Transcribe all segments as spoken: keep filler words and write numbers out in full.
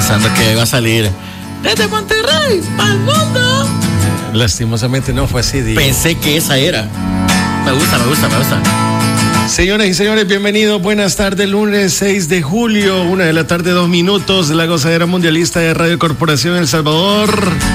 pensando que iba a salir desde Monterrey al mundo. Lastimosamente no fue así, Diego. Pensé que esa era. Me gusta, me gusta, me gusta. Señoras y señores, bienvenidos. Buenas tardes, lunes seis de julio, una de la tarde, dos minutos, la gozadera mundialista de Radio Corporación El Salvador.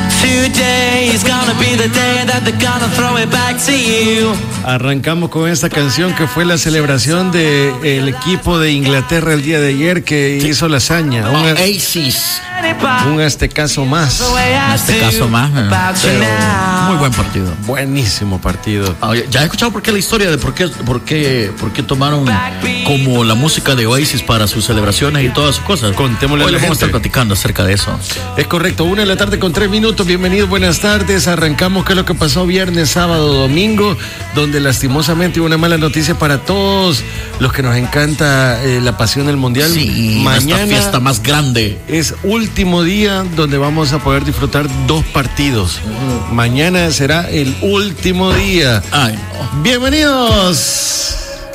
Arrancamos con esta canción que fue la celebración del equipo de Inglaterra el día de ayer, que hizo la hazaña. Un, Oasis. Un aztecaso más. Un aztecaso más. Pero muy buen partido. Buenísimo partido. Ya he escuchado por qué la historia de por qué, por qué, por qué tomaron como la música de Oasis para sus celebraciones y todas sus cosas. Contémosle. Hoy les vamos a estar platicando acerca de eso. Es correcto, una de la tarde con tres minutos. Bienvenidos, buenas tardes. Arrancamos qué es lo que pasó viernes, sábado, domingo, donde lastimosamente hubo una mala noticia para todos los que nos encanta eh, la pasión del mundial. Sí, mañana fiesta más grande. Es último día donde vamos a poder disfrutar dos partidos. Uh-huh. Mañana será el último día. Ay, no. Bienvenidos.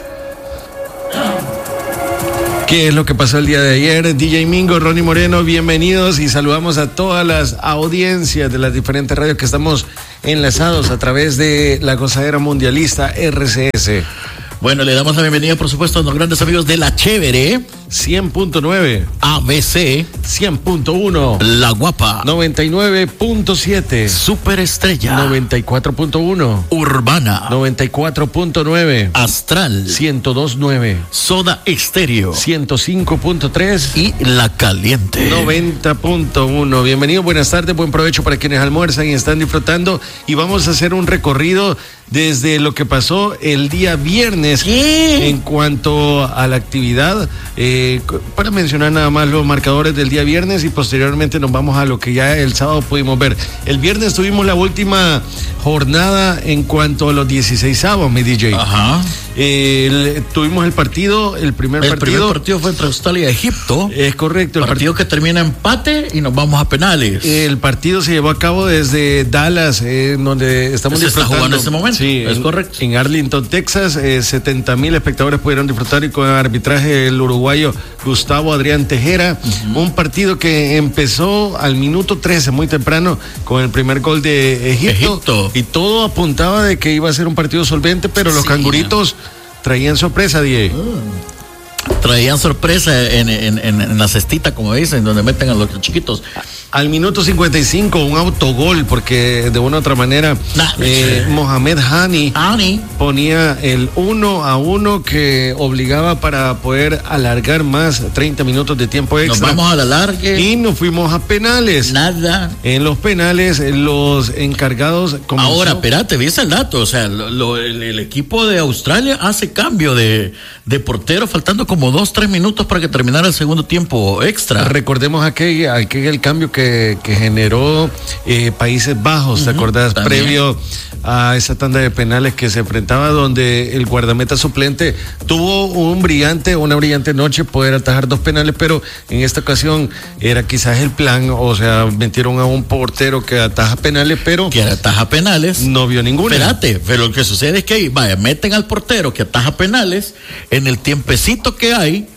¿Qué es lo que pasó el día de ayer? D J Mingo, Ronnie Moreno, bienvenidos y saludamos a todas las audiencias de las diferentes radios que estamos enlazados a través de la gozadera mundialista R C S. Bueno, le damos la bienvenida, por supuesto, a los grandes amigos de La Chévere. cien punto nueve. A B C. cien punto uno. La Guapa. noventa y nueve punto siete. Super Estrella. noventa y cuatro punto uno. Urbana. noventa y cuatro punto nueve. Astral. ciento dos punto nueve. Soda Estéreo. ciento cinco punto tres. Y La Caliente. noventa punto uno. Bienvenidos, buenas tardes, buen provecho para quienes almuerzan y están disfrutando. Y vamos a hacer un recorrido desde lo que pasó el día viernes. ¿Qué? En cuanto a la actividad, eh, para mencionar nada más los marcadores del día viernes y posteriormente nos vamos a lo que ya el sábado pudimos ver. El viernes tuvimos la última jornada en cuanto a los dieciseisavos, mi D J. Ajá. Eh, el, tuvimos el partido, el primer el partido. El primer partido fue entre Australia y Egipto. Es correcto. El partido part... que termina empate y nos vamos a penales. El partido se llevó a cabo desde Dallas, eh, donde estamos se disfrutando. Está jugando en este momento. Sí, es en, correcto. En Arlington, Texas, eh, setenta mil espectadores pudieron disfrutar y con el arbitraje del uruguayo Gustavo Adrián Tejera. Uh-huh. Un partido que empezó al minuto trece, muy temprano, con el primer gol de Egipto. Egipto. Y todo apuntaba de que iba a ser un partido solvente, pero los sí. canguritos traían sorpresa, Diego. Uh. Traían sorpresa en, en, en, en la cestita, como dicen, donde meten a los chiquitos. Al minuto cincuenta y cinco, un autogol, porque de una u otra manera, nah, eh, Mohamed Hani, Hani ponía el uno a uno que obligaba para poder alargar más treinta minutos de tiempo extra. Nos vamos a la larga. Y nos fuimos a penales. Nada. En los penales, los encargados. Comenzó... Ahora, espérate, ¿viste el dato? O sea, lo, lo, el, el equipo de Australia hace cambio de, de portero, faltando como dos, tres minutos para que terminara el segundo tiempo extra. Recordemos aquel, aquel el cambio que que generó eh, Países Bajos, ¿te uh-huh, acordás? También. Previo a esa tanda de penales que se enfrentaba, donde el guardameta suplente tuvo un brillante, una brillante noche poder atajar dos penales, pero en esta ocasión era quizás el plan, o sea, metieron a un portero que ataja penales, pero que ataja penales, no vio ninguna. Espérate, pero lo que sucede es que vaya, meten al portero que ataja penales, en el tiempecito que hay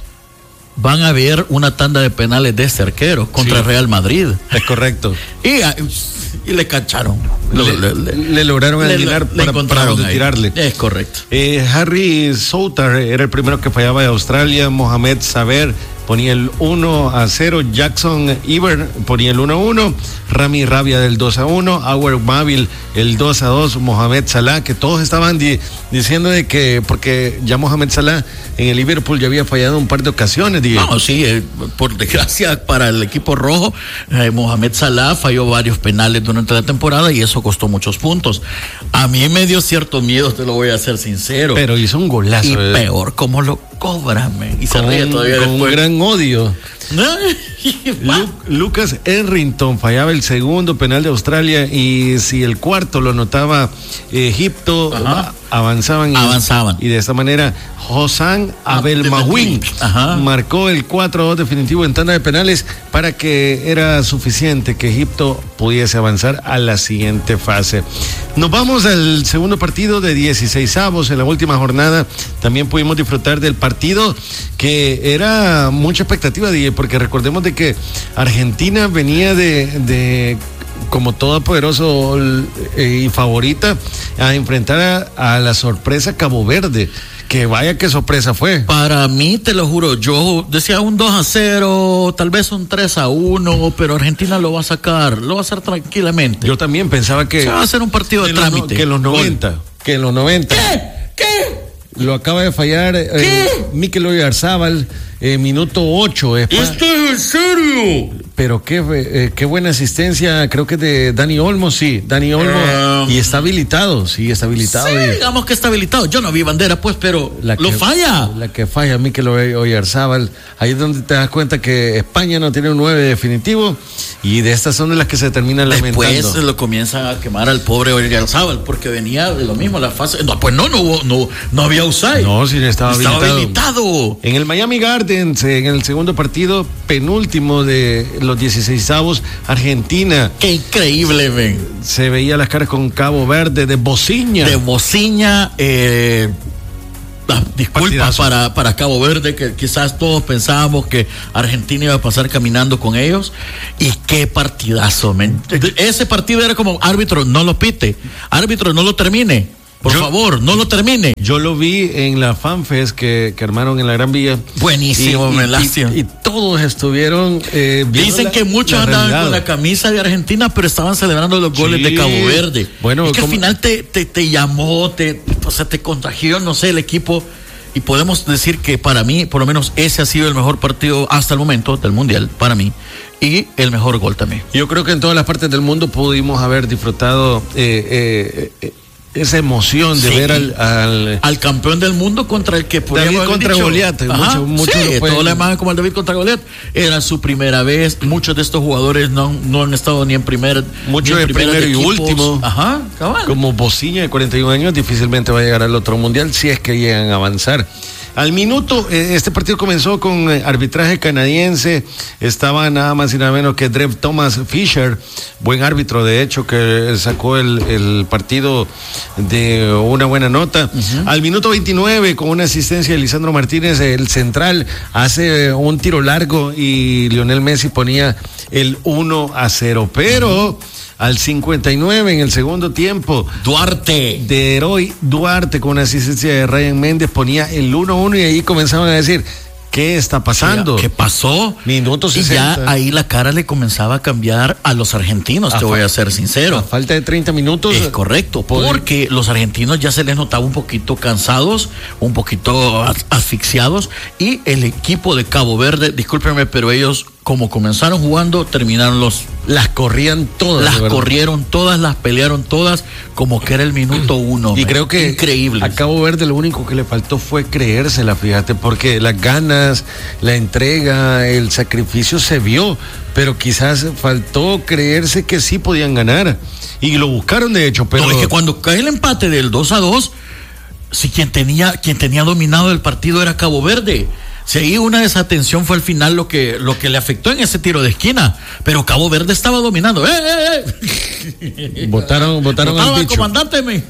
van a ver una tanda de penales de este arquero contra sí. Real Madrid. Es correcto. Y, y le cacharon. Le, le, le, le lograron le, adivinar le para, para donde tirarle. Es correcto. Eh, Harry Soutar era el primero que fallaba de Australia. Mohamed Saber ponía el uno a cero. Jackson Iber ponía el uno a uno. Rami Rabia del dos a uno. Howard Mabil el dos a dos. Mohamed Salah, que todos estaban di- diciendo de que, porque ya Mohamed Salah en el Liverpool ya había fallado un par de ocasiones. Diego. No, sí, eh, por desgracia para el equipo rojo, eh, Mohamed Salah falló varios penales durante la temporada y eso costó muchos puntos. A mí me dio cierto miedo, te lo voy a ser sincero. Pero hizo un golazo. Y eh. peor, ¿cómo lo cobran? Y se ríe todavía con después. Un gran odio. Lu- Lucas Errington fallaba el segundo penal de Australia y si el cuarto lo anotaba Egipto, Ajá. avanzaban. Avanzaban. Y, y de esta manera, Hossam Abdelmajid marcó el cuatro a dos definitivo en tanda de penales para que era suficiente que Egipto pudiese avanzar a la siguiente fase. Nos vamos al segundo partido de dieciseisavos en la última jornada. También pudimos disfrutar del partido que era mucha expectativa, D J, porque recordemos de que Argentina venía de, de como todopoderoso eh, y favorita a enfrentar a, a la sorpresa Cabo Verde. Que vaya qué sorpresa fue. Para mí, te lo juro, yo decía un dos a cero, tal vez un tres a uno, pero Argentina lo va a sacar, lo va a hacer tranquilamente. Yo también pensaba que... Se va a hacer un partido de trámite. Que en los noventa, Gol. que en los noventa. ¿Qué? ¿Qué? Lo acaba de fallar eh, Mikel Oyarzábal, eh, minuto ocho. Eh, ¿Esto es en serio? Pero qué, eh, qué buena asistencia, creo que de Dani Olmo, sí, Dani Olmo, um, y está habilitado, sí, está habilitado. Sí, y, digamos que está habilitado. Yo no vi bandera, pues, pero la lo que, falla. La que falla Mikel Oyarzábal, ahí es donde te das cuenta que España no tiene un nueve definitivo, y de estas son de las que se terminan lamentando. Después lo comienzan a quemar al pobre Oyarzábal, porque venía de lo mismo, la fase. No, pues no, no hubo, no, no había offside. No, sí, estaba, estaba habilitado. habilitado. En el Miami Gardens, en el segundo partido, penúltimo de los dieciseisavos, Argentina. Qué increíble, ven. Se veía las caras con Cabo Verde, de Bociña. De Bociña, eh, ah, disculpas para, para Cabo Verde, que quizás todos pensábamos que Argentina iba a pasar caminando con ellos. Y qué partidazo, men. Ese partido era como, árbitro, no lo pite, árbitro, no lo termine. Por yo, favor, no lo termine. Yo lo vi en la FanFest que, que armaron en la Gran Vía. Buenísimo, y, y, y, y todos estuvieron eh, Dicen la, que muchos andaban realidad. con la camisa de Argentina, pero estaban celebrando los goles sí. de Cabo Verde. Bueno, es que al final te, te, te llamó, te, o sea, te contagió, no sé, el equipo. Y podemos decir que para mí, por lo menos, ese ha sido el mejor partido hasta el momento del Mundial, para mí. Y el mejor gol también. Yo creo que en todas las partes del mundo pudimos haber disfrutado eh, eh, eh, esa emoción de sí. ver al, al al campeón del mundo contra el que David contra Goliat. Mucho, mucho sí, todo lo demás como el David contra Goliat. Era su primera vez. Muchos de estos jugadores no, no han estado ni en primer. Muchos de primero y último. Ajá, cabal. Como Bociña de cuarenta y un años, difícilmente va a llegar al otro mundial si es que llegan a avanzar. Al minuto, eh, este partido comenzó con eh, arbitraje canadiense. Estaba nada más y nada menos que Drew Thomas Fisher, buen árbitro, de hecho, que sacó el, el partido de una buena nota. Uh-huh. Al minuto veintinueve, con una asistencia de Lisandro Martínez, el central hace un tiro largo y Lionel Messi ponía el uno a cero. Pero... Uh-huh. Al cincuenta y nueve, en el segundo tiempo, Duarte. De Heroy Duarte, con una asistencia de Ryan Méndez, ponía el uno a uno y ahí comenzaban a decir, ¿qué está pasando? ¿Qué pasó? Minutos y ya ahí la cara le comenzaba a cambiar a los argentinos, a te fa- voy a ser sincero. A falta de treinta minutos. Es correcto, poder... porque los argentinos ya se les notaba un poquito cansados, un poquito asfixiados, y el equipo de Cabo Verde, discúlpenme, pero ellos, como comenzaron jugando, terminaron los... Las corrían todas. Las corrieron todas, las pelearon todas, como que era el minuto uno. Y man. creo que increíble. A Cabo Verde lo único que le faltó fue creérsela, fíjate, porque las ganas, la entrega, el sacrificio se vio, pero quizás faltó creerse que sí podían ganar. Y lo buscaron, de hecho, pero... No, es que cuando cae el empate del dos a dos, si quien tenía, quien tenía dominado el partido era Cabo Verde. Si ahí una desatención fue al final lo que, lo que le afectó en ese tiro de esquina, pero Cabo Verde estaba dominando. ¡Eh, eh, eh! Votaron, votaron al bicho. Comandante, me.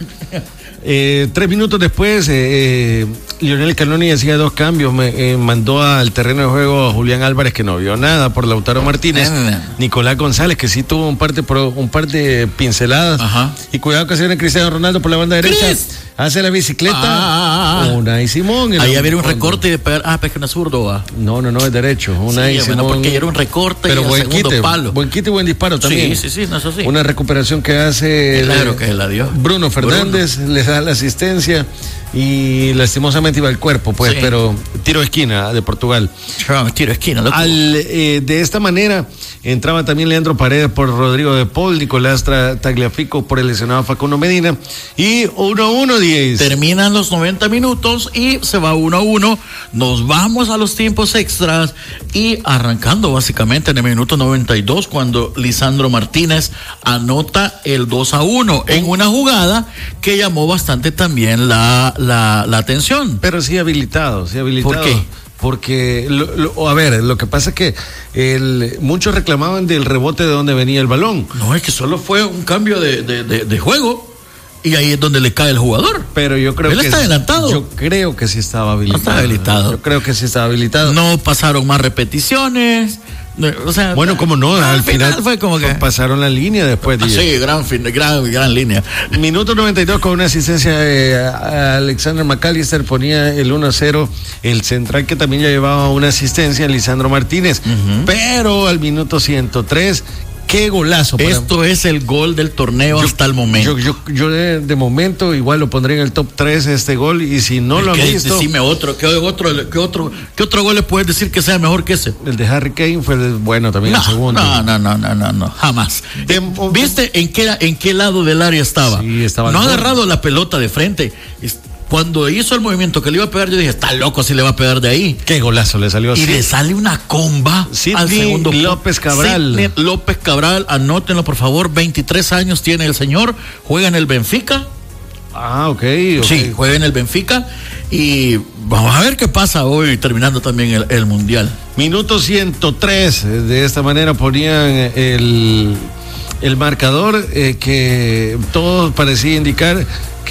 Eh, tres minutos después, eh, eh, Lionel Scaloni hacía dos cambios, me, eh, mandó al terreno de juego a Julián Álvarez, que no vio nada, por Lautaro Martínez, ah, Nicolás González, que sí tuvo un par de, pro, un par de pinceladas. Ajá. Y cuidado que se viene Cristiano Ronaldo por la banda derecha, Chris. hace la bicicleta, ah, ah, ah. Unai Simón. Ahí había un recorte y de pegar, ah, pero que no es zurdo, va. No, no, no, es derecho, Unai sí, Simón. Bueno, porque era un recorte pero y buen segundo quite, palo. Buen quite y buen disparo también. Sí, sí, sí, no, eso sí. Una recuperación que hace... Claro que la dio. Bruno Fernández Bruno. le da la asistencia y lastimosamente iba al cuerpo, pues, sí. Pero tiro de esquina de Portugal. Tiro de esquina, loco. Al, eh, de esta manera, Entraba también Leandro Paredes por Rodrigo de Paul, Nicolás Tagliafico por el lesionado Facundo Medina. Y uno a uno, diez. Terminan los noventa minutos y se va uno a uno. Nos vamos a los tiempos extras y arrancando básicamente en el minuto noventa y dos cuando Lisandro Martínez anota el dos a uno en una jugada que llamó bastante también la, la, la atención. Pero sí habilitado, sí habilitado. ¿Por qué? Porque, lo, lo, a ver, lo que pasa es que el, muchos reclamaban del rebote de donde venía el balón. No, es que solo fue un cambio de, de, de, de juego y ahí es donde le cae el jugador. Pero yo creo Él que... está adelantado. Yo creo que sí estaba habilitado. No está habilitado. Yo creo que sí estaba habilitado. No pasaron más repeticiones. O sea, bueno, como no, al, al final, final fue como que pasaron la línea después. Ah, sí, gran, gran, gran línea. Minuto noventa y dos con una asistencia de eh, Alexander McAllister ponía el uno a cero. El central que también ya llevaba una asistencia, Lisandro Martínez. Uh-huh. Pero al minuto ciento tres, qué golazo. Para... Esto es el gol del torneo yo, hasta el momento. Yo, yo, yo de, de momento igual lo pondré en el top tres este gol y si no lo han visto... Decime otro, ¿qué otro, qué otro, qué otro gol le puedes decir que sea mejor que ese? El de Harry Kane fue el, bueno también no, el segundo. No, no, no, no, no, no jamás. De, ¿Viste en qué, en qué lado del área estaba? Sí, estaba. No ha agarrado la pelota de frente. Cuando hizo el movimiento que le iba a pegar, yo dije, está loco si le va a pegar de ahí. Qué golazo le salió así. Y le sale una comba Sidney al segundo. López Cabral. Sidney López Cabral, anótenlo por favor, veintitrés años tiene el señor, juega en el Benfica. Ah, ok. okay. Sí, juega en el Benfica y vamos a ver qué pasa hoy, terminando también el, el Mundial. Minuto ciento tres, de esta manera ponían el, el marcador eh, que todo parecía indicar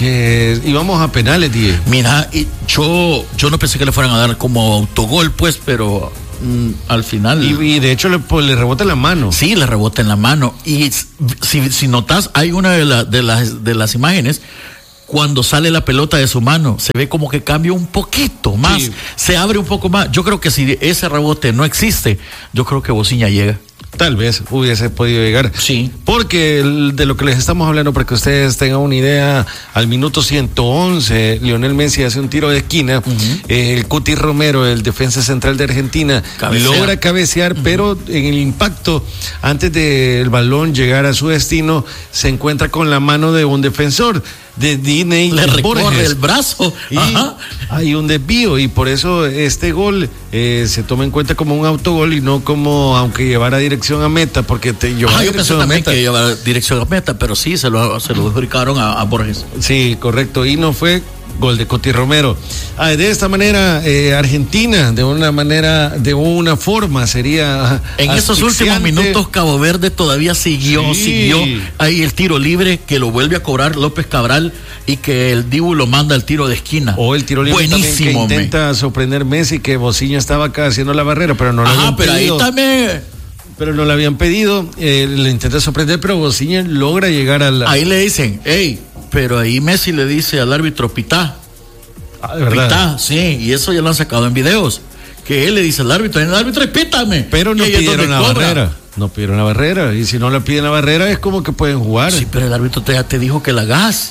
que íbamos a penales, diez. Mira, y yo, yo no pensé que le fueran a dar como autogol, pues, pero mm, al final. Y, y de hecho le, pues, le rebota en la mano. Sí, le rebota en la mano. Y si, si notas, hay una de, la, de, las, de las imágenes. Cuando sale la pelota de su mano, se ve como que cambia un poquito más, sí. Se abre un poco más. Yo creo que si ese rebote no existe, yo creo que Bociña llega. Tal vez hubiese podido llegar. Sí. Porque el, de lo que les estamos hablando, para que ustedes tengan una idea, al minuto ciento once, Lionel Messi hace un tiro de esquina. Uh-huh. eh, el Cuti Romero, el defensa central de Argentina, cabecear. logra cabecear, uh-huh. pero en el impacto, antes del balón llegar a su destino, se encuentra con la mano de un defensor. De Diney le recorre Borges. El brazo y Ajá. hay un desvío y por eso este gol eh, se toma en cuenta como un autogol y no como aunque llevara dirección a meta, porque te llevaba ah, yo pensé también que llevara dirección a meta, pero sí se lo, se lo adjudicaron a, a Borges. Sí, correcto, y no fue gol de Coti Romero. Ah, de esta manera, eh, Argentina, de una manera, de una forma, sería. En esos últimos minutos, Cabo Verde todavía siguió, sí. siguió ahí el tiro libre que lo vuelve a cobrar López Cabral y que el Dibu lo manda al tiro de esquina. O el tiro libre buenísimo, también que intenta me. sorprender Messi, que Bociña estaba acá haciendo la barrera, pero no lo habían pero pedido. ahí también. Pero no le habían pedido, eh, le intenta sorprender, pero Bociña logra llegar a la. Ahí le dicen, hey, pero ahí Messi le dice al árbitro pitá. Ah, de verdad. Pitá, sí, y eso ya lo han sacado en videos. Que él le dice al árbitro, el árbitro, pítame. Pero no pidieron la cobra. barrera. No pidieron la barrera. Y si no le piden la barrera, es como que pueden jugar. Sí, pero el árbitro te, te dijo que la hagas.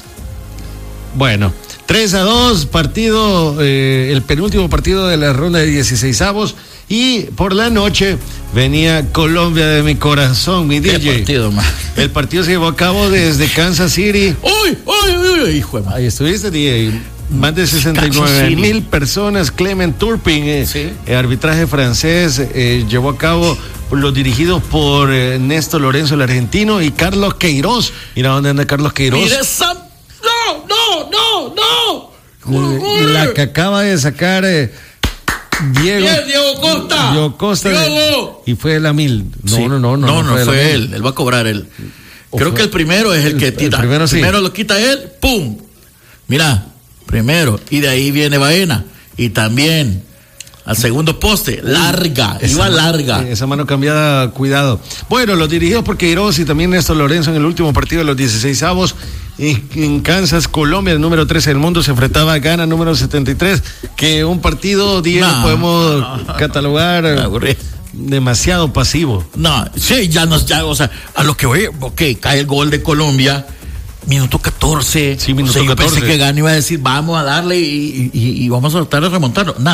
Bueno, tres a dos, partido, eh, el penúltimo partido de la ronda de dieciseisavos. Y por la noche venía Colombia de mi corazón, mi D J. Partido, man? El partido se llevó a cabo desde Kansas City. ¡Uy, uy, uy! Hijo de man. Ahí estuviste, D J. Más de sesenta y nueve mil personas. Clement Turpin, eh, ¿Sí? eh, arbitraje francés, eh, llevó a cabo los dirigidos por eh, Néstor Lorenzo, el argentino, y Carlos Queiroz. Mira dónde anda Carlos Queiroz. Mira esa... No, no, no, no. La, la que acaba de sacar eh, Diego, Bien, Diego Costa. Diego Costa. Diego. De, y fue la mil. No, sí. no, no, no. No, no, no fue, fue él. Él va a cobrar él. Creo fue, que el primero es el, el que tira. El primero, sí. primero lo quita él, ¡pum! Mira. Primero, y de ahí viene Baena, y también al segundo poste, larga, esa iba larga. Esa mano cambiada, cuidado. Bueno, los dirigidos por Queiroz y también Néstor Lorenzo en el último partido de los dieciseisavos en Kansas, Colombia, el número trece del mundo, se enfrentaba a Ghana, número setenta y tres, que un partido, Diego, no, podemos no, no, catalogar no, demasiado pasivo. No, sí, ya nos, ya, o sea, a lo que voy, ok, cae el gol de Colombia. Minuto catorce. Sí, minuto o sea, yo catorce. Pensé que Gana iba a decir, vamos a darle y, y, y vamos a tratar de remontarlo. Nada.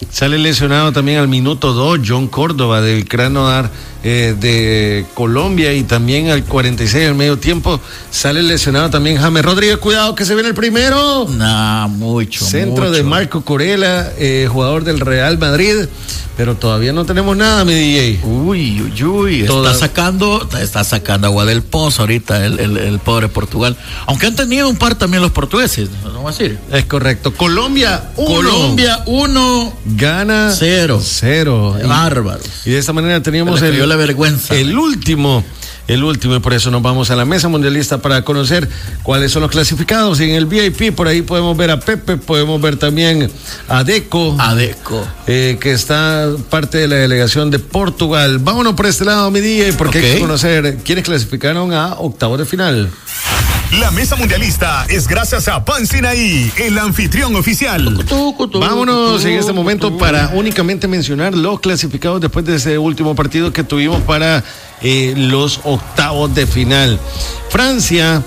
Sale lesionado también al minuto dos John Córdoba del Krasnodar eh, de Colombia, y también al cuarenta y seis del medio tiempo sale lesionado también James Rodríguez. Cuidado que se viene el primero. Nah, mucho. Centro mucho. de Marco Corella, eh, jugador del Real Madrid, pero todavía no tenemos nada, mi D J. Uy, uy, uy. Toda... Está sacando, está sacando agua del pozo ahorita el, el, el pobre Portugal. Aunque han tenido un par también los portugueses, vamos a decir. Es correcto. Colombia uno. Colombia uno. Gana cero. Cero. Bárbaros. Y de esta manera teníamos el, la vergüenza. el último. El último, y por eso nos vamos a la mesa mundialista para conocer cuáles son los clasificados. Y en el V I P, por ahí podemos ver a Pepe, podemos ver también a Deco. A Deco. Eh, que está parte de la delegación de Portugal. Vámonos por este lado, mi D J, porque okay. hay que conocer quiénes clasificaron a octavos de final. La mesa mundialista es gracias a Pan Sinaí, el anfitrión oficial. Vámonos en este momento para únicamente mencionar los clasificados después de ese último partido que tuvimos para eh, los octavos de final. Francia,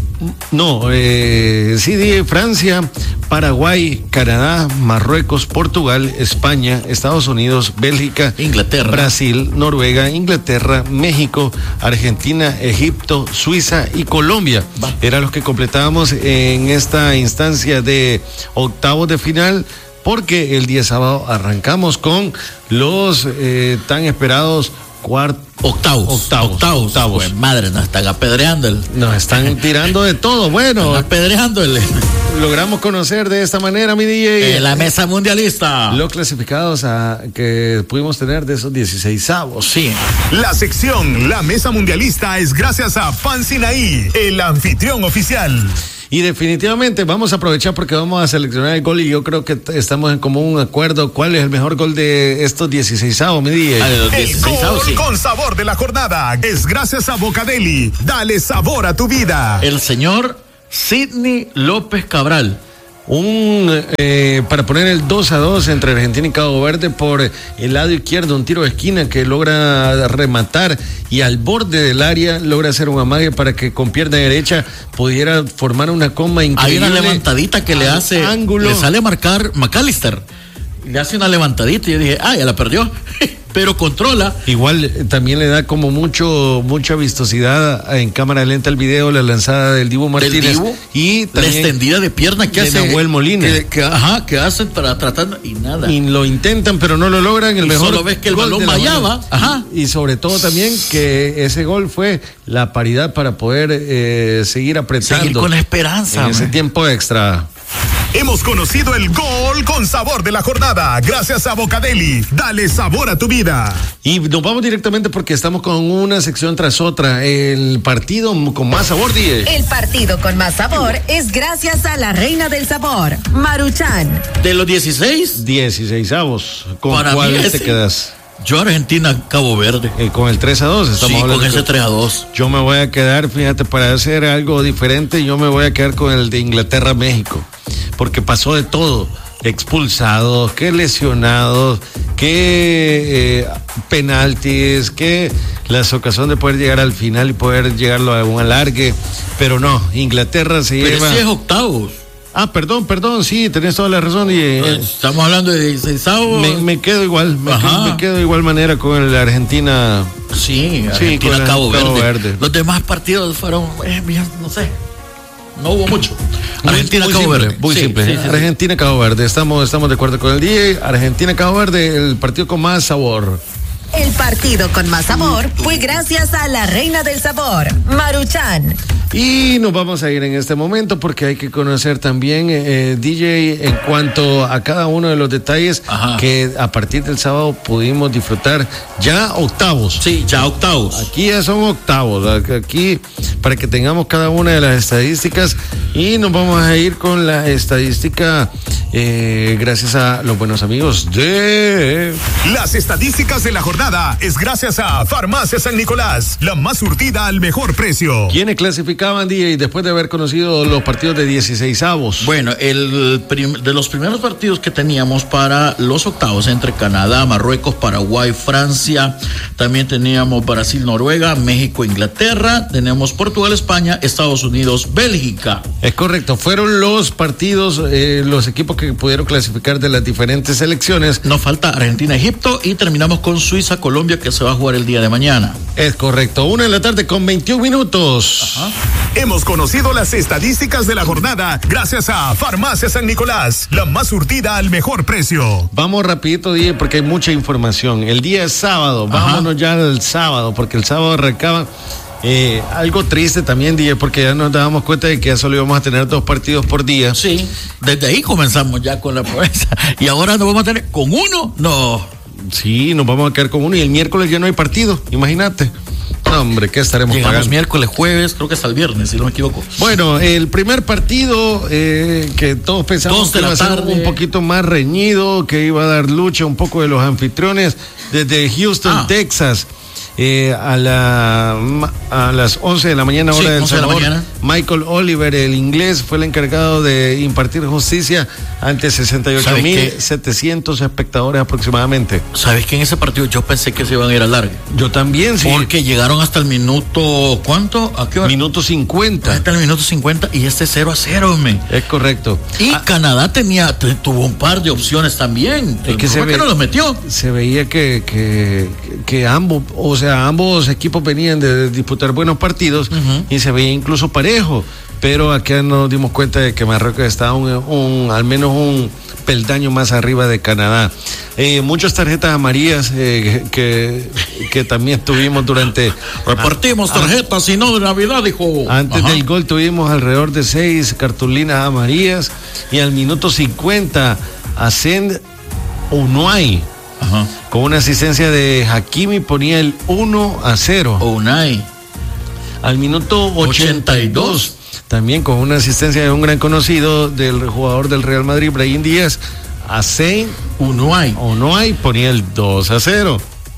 no, eh, sí, dije Francia, Paraguay, Canadá, Marruecos, Portugal, España, Estados Unidos, Bélgica, Inglaterra, Brasil, Noruega, Inglaterra, México, Argentina, Egipto, Suiza y Colombia. Va. Eran los que completábamos en esta instancia de octavos de final, porque el día sábado arrancamos con los eh, tan esperados Cuart octavos, octavos, octavos, octavos. Pues madre, nos están apedreando. El... Nos están tirando de todo. Bueno, apedreándole. Logramos conocer de esta manera, mi D J. En la mesa mundialista. Los clasificados a, que pudimos tener de esos dieciseisavos. Sí. La sección La Mesa Mundialista es gracias a Pan Sinaí, el anfitrión oficial. Y definitivamente vamos a aprovechar porque vamos a seleccionar el gol, y yo creo que t- estamos en común acuerdo cuál es el mejor gol de estos dieciseisavos, mi día. El gol sí. con sabor de la jornada es gracias a Bocadeli. Dale sabor a tu vida. El señor Sidney López Cabral. Un eh, para poner el dos a dos entre Argentina y Cabo Verde por el lado izquierdo, un tiro de esquina que logra rematar, y al borde del área logra hacer un amague para que con pierna derecha pudiera formar una coma increíble. Hay una levantadita que le hace ángulo. Le sale a marcar McAllister, le hace una levantadita y yo dije, ah, ya la perdió. Pero controla. Igual eh, también le da como mucho mucha vistosidad en cámara lenta el video, la lanzada del Dibu Martínez. Del Dibu, y también la extendida de pierna que de hace Nahuel Molina. Que, que, ajá, que hacen para tratando y nada. Y lo intentan, pero no lo logran. El y mejor solo ves que el balón vallaba. Ajá. Y, y sobre todo también que ese gol fue la paridad para poder eh, seguir apretando. Seguir con la esperanza. En man. ese tiempo extra. Hemos conocido el gol con sabor de la jornada gracias a Bocadeli. Dale sabor a tu vida. Y nos vamos directamente porque estamos con una sección tras otra. El partido con más sabor, diez. El partido con más sabor es gracias a la reina del sabor, Maruchan. De los dieciséis, dieciseisavos. ¿Con para cuál mí te ese, quedas? Yo Argentina, Cabo Verde. Eh, con el tres a dos estamos sí, hablando. con ese tres a dos. Yo me voy a quedar, fíjate, para hacer algo diferente, yo me voy a quedar con el de Inglaterra-México. Porque pasó de todo, expulsados, que lesionados, que eh, penaltis, que la ocasión de poder llegar al final y poder llegarlo a un alargue, pero no, Inglaterra se pero lleva... Pero sí es octavos. Ah, perdón, perdón, sí, tenés toda la razón. Y, eh, Estamos hablando de dieciseisavos. Me, me quedo igual, me quedo, me quedo de igual manera con el Argentina. Sí, Argentina, sí, Cabo, Cabo Verde. Verde. Los demás partidos fueron, eh, no sé, no hubo mucho. Argentina, muy, Cabo muy Verde. Simple, muy sí, simple. Sí, sí, Argentina, Cabo Verde. Estamos, estamos de acuerdo con el día. Argentina, Cabo Verde, el partido con más sabor. El partido con más sabor fue gracias a la reina del sabor, Maruchan. Y nos vamos a ir en este momento porque hay que conocer también, eh, D J, en cuanto a cada uno de los detalles. Ajá. Que a partir del sábado pudimos disfrutar ya octavos. Sí, ya octavos. Aquí ya son octavos. Aquí, para que tengamos cada una de las estadísticas. Y nos vamos a ir con la estadística eh, gracias a los buenos amigos de... Las estadísticas de la jornada es gracias a Farmacia San Nicolás, la más surtida al mejor precio. ¿Quiénes clasificaron arrancaban, D J, después de haber conocido los partidos de dieciseisavos? Bueno, el prim- de los primeros partidos que teníamos para los octavos entre Canadá, Marruecos, Paraguay, Francia, también teníamos Brasil, Noruega, México, Inglaterra, tenemos Portugal, España, Estados Unidos, Bélgica. Es correcto, fueron los partidos, eh, los equipos que pudieron clasificar de las diferentes selecciones. Nos falta Argentina, Egipto y terminamos con Suiza, Colombia, que se va a jugar el día de mañana. Es correcto, una de la tarde con veintiún minutos. Ajá. Hemos conocido las estadísticas de la jornada gracias a Farmacia San Nicolás, la más surtida al mejor precio. Vamos rapidito, D J, porque hay mucha información. El día es sábado, Ajá. vámonos ya al sábado, porque el sábado arrancaba eh, algo triste también, D J, porque ya nos dábamos cuenta de que ya solo íbamos a tener dos partidos por día. Sí, desde ahí comenzamos ya con la promesa. Y ahora nos vamos a tener con uno, no. Sí, nos vamos a quedar con uno y el miércoles ya no hay partido, imagínate. No, hombre, ¿qué estaremos Llegamos pagando? miércoles, jueves, creo que hasta el viernes, si no me equivoco. Bueno, el primer partido eh, que todos pensamos Dos de que iba la a ser tarde. un poquito más reñido, que iba a dar lucha un poco de los anfitriones desde Houston, Ah. Texas. Eh, a, la, a las once de la mañana, Sí, hora del once de la Salvador, mañana. Michael Oliver, el inglés, fue el encargado de impartir justicia ante sesenta y ocho ¿Sabe mil qué? setecientos espectadores aproximadamente. ¿Sabes que en ese partido yo pensé que se iban a ir a larga? Yo también, sí. Porque llegaron hasta el minuto, ¿cuánto? ¿A qué hora? Minuto cincuenta. Hasta el minuto cincuenta y este cero a cero, me. Es correcto. Y Ah, Canadá tenía, tu- tuvo un par de opciones también. Es que se ¿Por qué ve- no los metió? se veía que, que, que ambos, o sea, ambos equipos venían de disputar buenos partidos Ujú. y se veía incluso parejo, pero acá nos dimos cuenta de que Marruecos estaba un, un- al menos un peldaño más arriba de Canadá. Eh, muchas tarjetas amarillas eh, que, que también tuvimos durante... Repartimos tarjetas y no de Navidad, dijo. Antes Ajá. del gol tuvimos alrededor de seis cartulinas amarillas y al minuto cincuenta Ascend Unuay, Ajá. con una asistencia de Hakimi, ponía el uno a cero. Unai. Al minuto ochenta y dos, también con una asistencia de un gran conocido del jugador del Real Madrid, Brahim Díaz, Hussein Unai. Unuay ponía el dos a cero.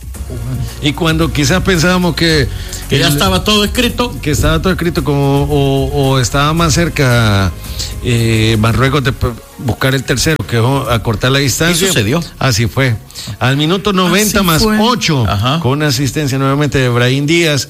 Y cuando quizás pensábamos que, Que ya el- estaba todo escrito. que estaba todo escrito como o, o estaba más cerca eh, Marruecos de p- buscar el tercero, que o- acortar la distancia. Y sucedió. Así fue. Al minuto noventa Así más fue. ocho, Ajá. con una asistencia nuevamente de Brahim Díaz.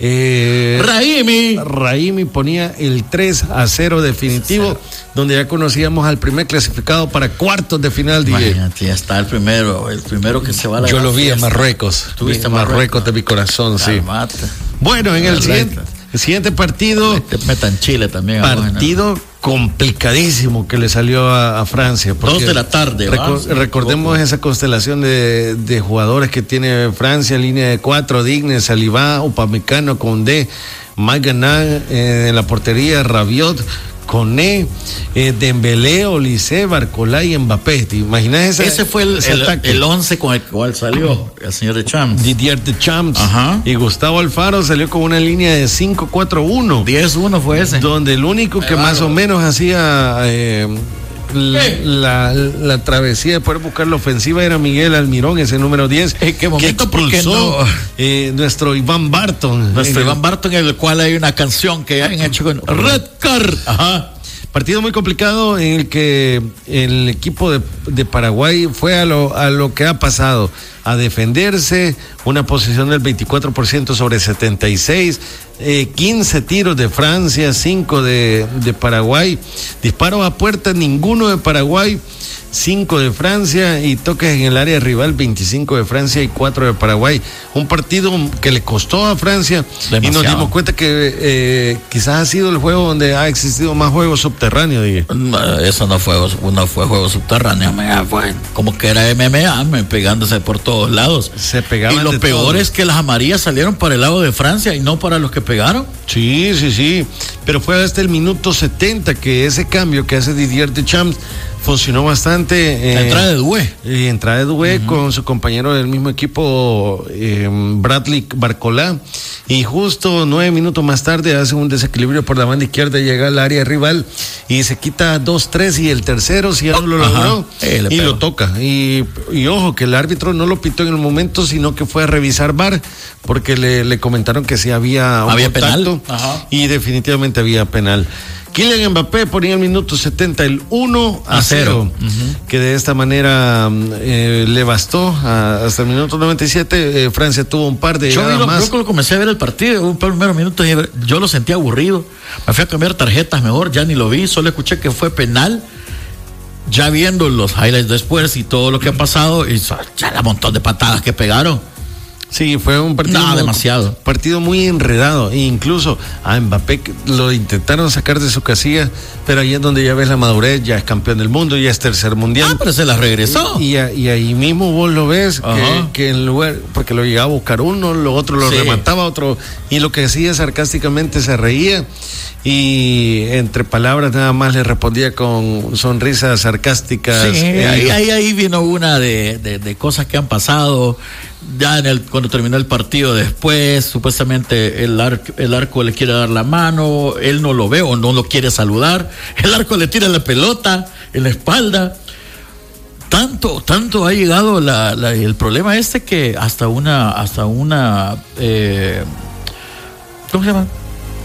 Eh, Raimi. Raimi ponía el tres a cero definitivo, donde ya conocíamos al primer clasificado para cuartos de final. D J. Imagínate, ya está el primero, el primero que se va a la Yo gran lo vi en fiesta. Marruecos. ¿Tú viste en Marruecos? Marruecos de mi corazón, sí. Calmate. Bueno, en el Correcto. siguiente, el siguiente partido, Te metan Chile también. partido complicadísimo que le salió a, a Francia. porque Dos de la tarde, ¿va? reco- Si no me recordemos equivoco. esa constelación de, de jugadores que tiene Francia, línea de cuatro, Digne, Saliba, Upamecano, Condé, Maganá eh, en la portería, Rabiot, Koné, eh, Dembélé, Olise, Barcola y Mbappé. ¿Te imaginas esa, Ese fue el, ese el, ataque? el once con el cual salió el señor de Champs. Didier Deschamps. Ajá. Y Gustavo Alfaro salió con una línea de cinco cuatro uno. diez uno fue ese. Donde el único que Qué más o bárbaro. menos hacía eh, la, ¿Qué? la, la travesía de poder buscar la ofensiva era Miguel Almirón, ese número diez, ¿En qué que momento? ¿Por qué expulsó no? eh, nuestro Iván Barton. Nuestro En el Iván Barton, en el cual hay una canción que han hecho con Red Card. Ajá. Partido muy complicado en el que el equipo de, de Paraguay fue a lo, a lo que ha pasado, a defenderse, una posición del veinticuatro por ciento sobre setenta y seis, eh, quince tiros de Francia, cinco de, de Paraguay, disparos a puerta, ninguno de Paraguay, cinco de Francia y toques en el área rival, veinticinco de Francia y cuatro de Paraguay. Un partido que le costó a Francia y nos Demasiado. dimos cuenta que eh, quizás ha sido el juego donde ha existido más juego subterráneo, dije. No, eso no fue, no fue juego subterráneo, me, fue como que era M M A, me, pegándose por todos lados. Se pegaban Y lo de peor todo. es que las amarillas salieron para el lado de Francia y no para los que pegaron. Sí, sí, sí. Pero fue hasta el minuto setenta que ese cambio que hace Didier Deschamps funcionó bastante. La eh, entrada de Due. Eh, entrada de Due uh-huh. con su compañero del mismo equipo, eh, Bradley Barcolá. Y justo nueve minutos más tarde hace un desequilibrio por la banda izquierda, llega al área rival y se quita dos tres y el tercero si ya no lo logró eh, y lo toca. Y, y ojo, que el árbitro no lo pitó en el momento, sino que fue a revisar V A R porque le, le comentaron que sí había un ¿Había contacto penal? Y definitivamente había penal. Kylian Mbappé ponía el minuto setenta el uno a cero, uh-huh. que de esta manera eh, le bastó a, hasta el minuto noventa y siete. Eh, Francia tuvo un par de yo llegadas lo, más. Yo cuando comencé a ver el partido, un par de primeros minutos, yo lo sentía aburrido. Me fui a cambiar tarjetas mejor, ya ni lo vi, solo escuché que fue penal. Ya viendo los highlights después y todo lo que ha pasado, y ya la montón de patadas que pegaron. Sí, fue un partido no, muy, demasiado. partido muy enredado. E incluso a Mbappé lo intentaron sacar de su casilla, pero ahí es donde ya ves la madurez, ya es campeón del mundo, ya es tercer mundial. Ah, pero se la regresó. Y, y, y ahí mismo vos lo ves, que, que en lugar, porque lo llegaba a buscar uno, lo otro lo sí. remataba otro, y lo que decía sarcásticamente se reía, y entre palabras nada más le respondía con sonrisas sarcásticas. Sí, eh, ahí, ahí, ahí vino una de, de, de cosas que han pasado. Ya en el, cuando terminó el partido después, supuestamente el arco, el arco le quiere dar la mano, él no lo ve o no lo quiere saludar, el arco le tira la pelota en la espalda. Tanto, tanto ha llegado la, la, el problema este que hasta una, hasta una, eh, ¿cómo se llama?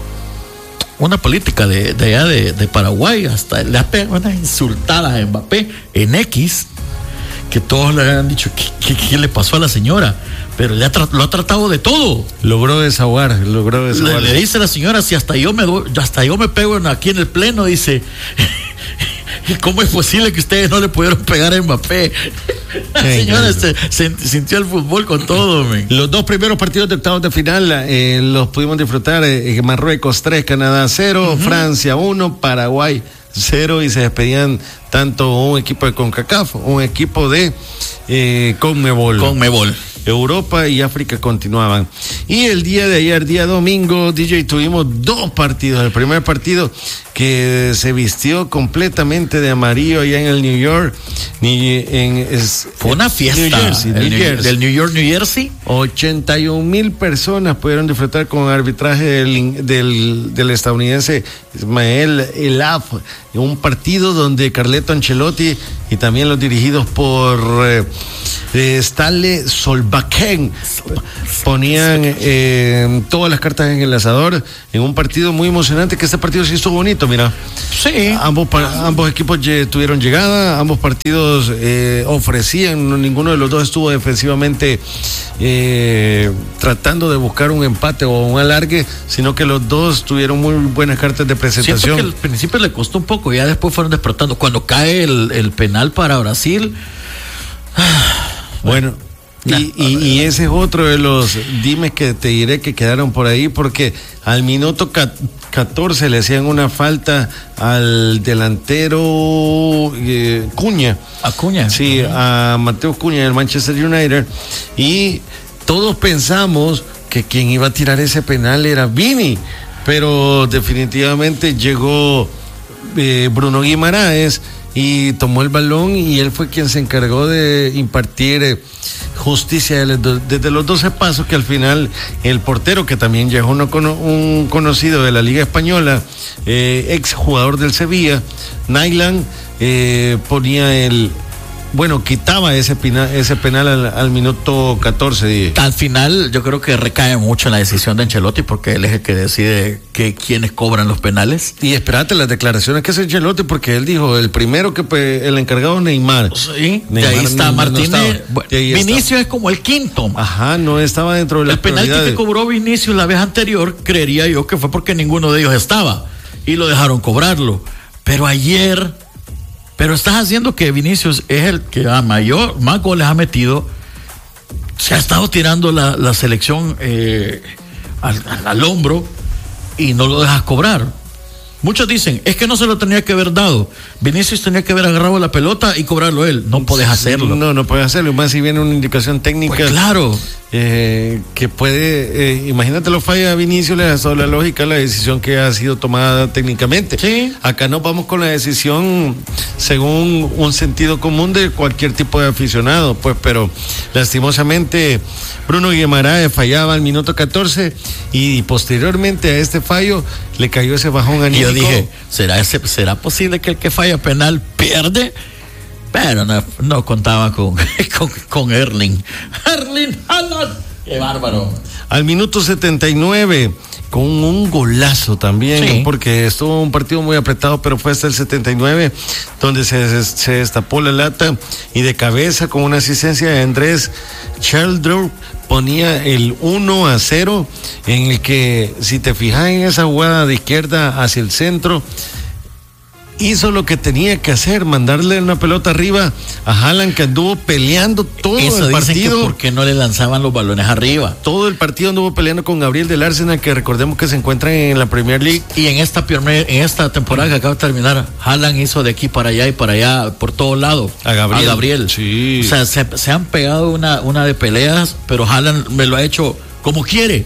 Una política de, de allá de, de Paraguay, hasta le ha pegado unas insultadas a Mbappé en X, que todos le han dicho ¿qué, qué, qué le pasó a la señora? Pero le ha tra- lo ha tratado de todo. Logró desahogar, logró desahogar. Le, le dice la señora, si hasta yo me doy, hasta yo me pego aquí en el pleno, dice, ¿cómo es posible que ustedes no le pudieron pegar a Mbappé? La señora se, se sintió el fútbol con todo, man. Los dos primeros partidos de octavos de final eh, los pudimos disfrutar. Eh, Marruecos tres, Canadá cero, uh-huh. Francia uno, Paraguay cero, y se despedían tanto un equipo de CONCACAF, un equipo de eh, CONMEBOL. CONMEBOL. Europa y África continuaban. Y el día de ayer, día domingo, D J, tuvimos dos partidos. El primer partido que se vistió completamente de amarillo allá en el New York. Ni, en, es, Fue una fiesta. New Jersey, New New, Jersey. Del New York, New Jersey. ochenta y un mil personas pudieron disfrutar con el arbitraje del, del, del estadounidense Ismael Elaf. Un partido donde Carleto Ancelotti y también los dirigidos por eh, eh, Stale Solbakken ponían eh, todas las cartas en el asador en un partido muy emocionante, que este partido sí estuvo bonito, mira. Sí. Ambos, ambos equipos ye, tuvieron llegada, ambos partidos eh, ofrecían, ninguno de los dos estuvo defensivamente eh, tratando de buscar un empate o un alargue, sino que los dos tuvieron muy buenas cartas de presentación. Siento que al principio le costó un poco, ya después fueron despertando. Cuando cae el, el penal para Brasil, bueno, y, y, y ese es otro de los dimes que te diré que quedaron por ahí, porque al minuto catorce le hacían una falta al delantero eh, Cuña. ¿A Cuña? Sí, a Mateo Cuña del Manchester United, y todos pensamos que quien iba a tirar ese penal era Vini, pero definitivamente llegó eh, Bruno Guimaraes y tomó el balón, y él fue quien se encargó de impartir eh, justicia desde los doce pasos, que al final el portero, que también llegó uno con un conocido de la Liga Española, eh, ex jugador del Sevilla, Naylan, eh, ponía el bueno, quitaba ese penal, ese penal al, al minuto catorce. Al final yo creo que recae mucho en la decisión de Ancelotti, porque él es el que decide que quiénes cobran los penales. Y espérate las declaraciones que hace Ancelotti, porque él dijo, el primero que pues, el encargado es Neymar. Sí, Neymar, de ahí está no, Martínez. No bueno, Vinicius es como el quinto. Ajá, no estaba dentro de la El penalti que cobró Vinicius la vez anterior, creería yo que fue porque ninguno de ellos estaba y lo dejaron cobrarlo. Pero ayer... Pero estás haciendo que Vinicius es el que a mayor, más goles ha metido. Se ha estado tirando la, la selección eh, al, al, al hombro y no lo dejas cobrar. Muchos dicen, es que no se lo tenía que haber dado. Vinicius tenía que haber agarrado la pelota y cobrarlo él. No podés hacerlo. No, no puedes hacerlo. Más si viene una indicación técnica. Pues claro. Eh, que puede, eh, imagínate lo falla a Vinicius, le da toda la lógica la decisión que ha sido tomada técnicamente. Sí. Acá nos vamos con la decisión según un sentido común de cualquier tipo de aficionado, pues, pero lastimosamente Bruno Guimaraes fallaba al minuto catorce y posteriormente a este fallo le cayó ese bajón anímico. Y yo dije, ¿será, ese, ¿será posible que el que falla penal pierde? Pero no, no contaba con, con, con Erling. Erling Haaland. ¡Qué bárbaro! Al minuto setenta y nueve, con un golazo también, sí, porque estuvo un partido muy apretado, pero fue hasta el setenta y nueve, donde se, se destapó la lata y de cabeza, con una asistencia de Andrés Sheldrup, ponía el uno a cero, en el que, si te fijas en esa jugada de izquierda hacia el centro, hizo lo que tenía que hacer, mandarle una pelota arriba a Haaland, que anduvo peleando todo Eso el dicen partido. Que ¿por qué no le lanzaban los balones arriba? Todo el partido anduvo peleando con Gabriel del Arsenal, que recordemos que se encuentra en la Premier League. Y en esta primer, en esta temporada que acaba de terminar, Haaland hizo de aquí para allá y para allá, por todos lados. A Gabriel. A Gabriel. Sí. O sea, se, se han pegado una, una de peleas, pero Haaland me lo ha hecho como quiere.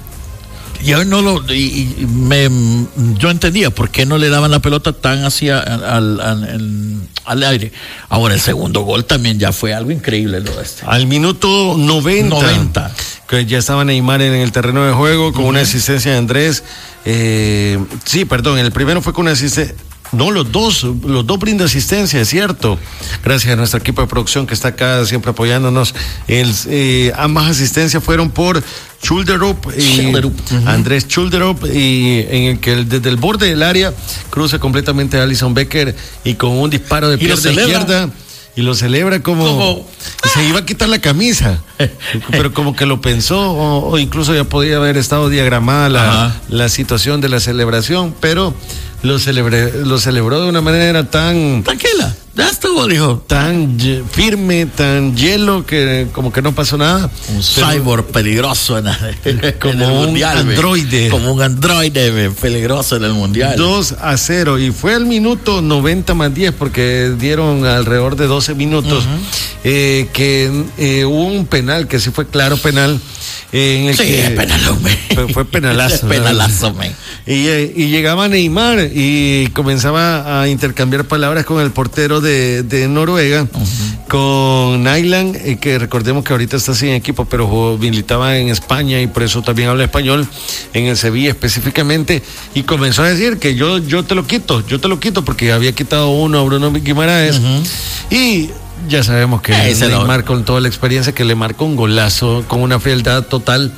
Y hoy no lo, y, y me, yo entendía por qué no le daban la pelota tan hacia al, al, al, al aire. Ahora el segundo gol también ya fue algo increíble lo de este. Al minuto noventa, noventa. Que ya estaba Neymar en el terreno de juego con uh-huh. una asistencia de Andrés. Eh, sí, perdón, el primero fue con una asistencia. No, los dos, los dos brindan asistencia, es cierto. Gracias a nuestro equipo de producción que está acá siempre apoyándonos. El, eh, ambas asistencias fueron por Schulderup y uh-huh. Andrés Schulderup, y en el que desde el borde del área cruza completamente a Alisson Becker y con un disparo de pierna izquierda. Y lo celebra como, como... se iba a quitar la camisa, pero como que lo pensó, o, o incluso ya podía haber estado diagramada la, la situación de la celebración, pero lo celebré, lo celebró de una manera tan tranquila, ya estuvo, dijo, tan firme, tan hielo, que como que no pasó nada. Un pero, cyborg peligroso en, el, como en el un mundial, androide, como un androide peligroso en el mundial. dos a cero, y fue al minuto noventa más diez, porque dieron alrededor de doce minutos, uh-huh. eh, que eh, hubo un penal que sí fue claro penal. En el sí, que es penalazo, fue, fue penalazo. penalazo, man. Y, y llegaba Neymar y comenzaba a intercambiar palabras con el portero de, de Noruega, uh-huh. con Nyland, eh, que recordemos que ahorita está sin equipo, pero jugó, militaba en España y por eso también habla español, en el Sevilla específicamente, y comenzó a decir que yo, yo te lo quito, yo te lo quito, porque había quitado uno a Bruno Guimaraes, uh-huh. y ya sabemos que eh, Neymar, con toda la experiencia, que le marcó un golazo con una frialdad total,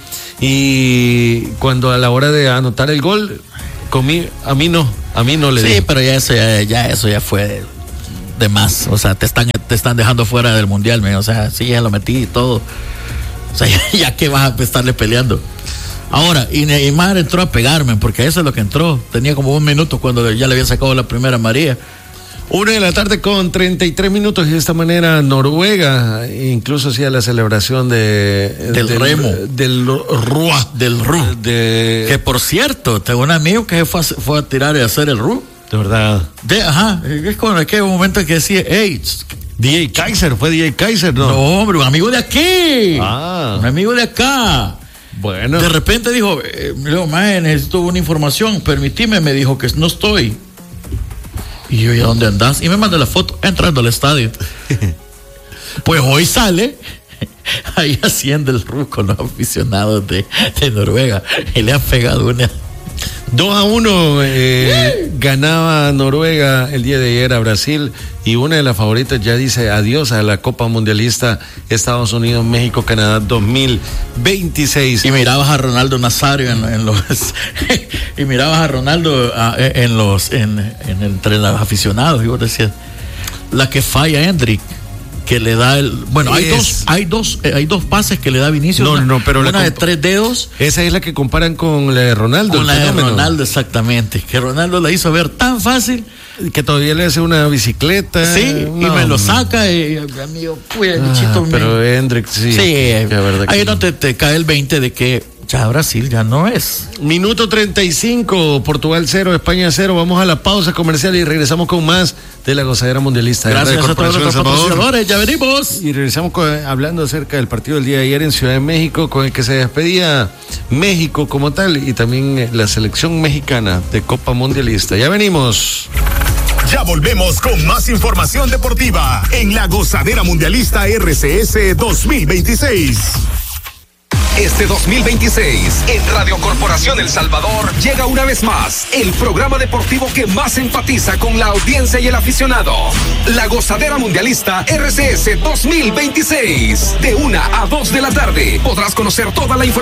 y cuando a la hora de anotar el gol, comí, a mí no, a mí no le sí, dio. Pero ya eso ya, ya eso ya fue de, de más, o sea, te están te están dejando fuera del mundial, man. O sea, sí, ya lo metí y todo, o sea, ya, ya que vas a estarle peleando. Ahora, y Neymar entró a pegarme, porque eso es lo que entró, tenía como un minuto cuando ya le había sacado la primera amarilla. Una de la tarde con treinta y tres minutos, y de esta manera Noruega incluso hacía la celebración de del, del remo, del Rua, del Ru, de... que por cierto, tengo un amigo que fue a, fue a tirar y a hacer el Ru. De verdad. De, ajá, es con aquel momento en que decía, hey, D J Kaiser, fue D J Kaiser, ¿no? No, hombre, un amigo de aquí. Ah. Un amigo de acá. Bueno. De repente dijo, eh, Leo, mae, necesito una información, permitime, me dijo que no estoy. Y yo, ¿y a dónde andás? Y me mandó la foto entrando al estadio. Pues hoy sale ahí haciendo el Ru con los aficionados de, de Noruega. Y le ha pegado una. dos a uno eh, ganaba Noruega el día de ayer a Brasil, y una de las favoritas ya dice adiós a la Copa Mundialista Estados Unidos, México, Canadá dos mil veintiséis. Y mirabas a Ronaldo Nazario en, en los y mirabas a Ronaldo a, en los en, en entre los aficionados, y vos decías, la que falla Hendrik, que le da el bueno hay es, dos hay dos eh, hay dos pases que le da Vinicius, no, una, no, pero una la de tres dedos, esa es la que comparan con la de Ronaldo, con la fenómeno. de Ronaldo, exactamente, que Ronaldo la hizo ver tan fácil que todavía le hace una bicicleta, sí, no, y me lo saca y amigo, pues, ah, pero Hendrik sí, sí, ahí no te, te cae el veinte de que Ya Brasil ya no es. Minuto treinta y cinco, Portugal cero, España cero. Vamos a la pausa comercial y regresamos con más de la gozadera mundialista. Gracias a todos los patrocinadores, ya venimos. Y regresamos con, hablando acerca del partido del día de ayer en Ciudad de México, con el que se despedía México como tal y también la selección mexicana de Copa Mundialista. Ya venimos. Ya volvemos con más información deportiva en la Gozadera Mundialista R C S dos mil veintiséis. Este dos mil veintiséis, en Radio Corporación El Salvador, llega una vez más el programa deportivo que más empatiza con la audiencia y el aficionado. La Gozadera Mundialista R C S dos mil veintiséis. De una a dos de la tarde podrás conocer toda la información